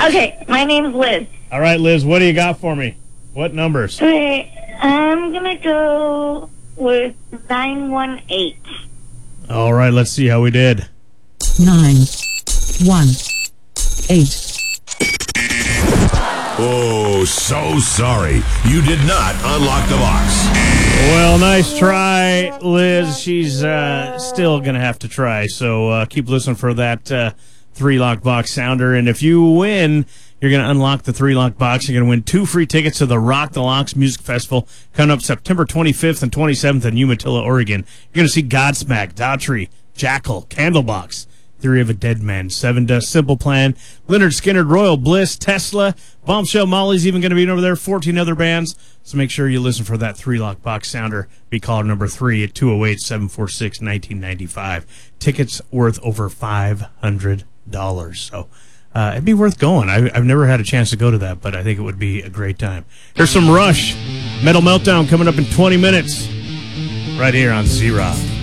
Okay, my name's Liz. All right, Liz, what do you got for me? What numbers? Okay, I'm going to go with 918. All right, let's see how we did. 918. Oh, so sorry. You did not unlock the box. Well, nice try, Liz. She's still going to have to try, so keep listening for that three-lock box sounder. And if you win, you're going to unlock the three-lock box. You're going to win 2 free tickets to the Rock the Locks Music Festival coming up September 25th and 27th in Umatilla, Oregon. You're going to see Godsmack, Daughtry, Jackal, Candlebox, Theory of a Dead Man, Seven Dust, Simple Plan, Leonard Skinner, Royal Bliss, Tesla, Bombshell Molly's even going to be over there, 14 other bands. So make sure you listen for that three-lock box sounder. Be caller number 3 at 208-746-1995. Tickets worth over $500. So it'd be worth going. I've never had a chance to go to that, but I think it would be a great time. Here's some Rush. Metal Meltdown coming up in 20 minutes right here on Z-Rock.